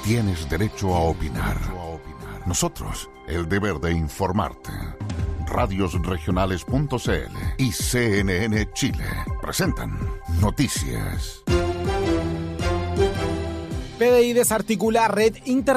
tienes derecho a opinar. Nosotros, el deber de informarte. Radiosregionales.cl y CNN Chile presentan Noticias. PDI desarticula red